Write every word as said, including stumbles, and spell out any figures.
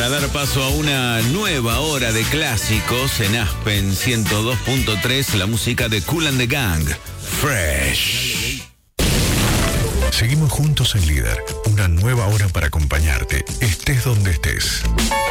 para dar paso a una nueva hora de clásicos en Aspen ciento dos punto tres, la música de Kool and the Gang, Fresh. Seguimos juntos en Líder, una nueva hora para acompañarte, estés donde estés.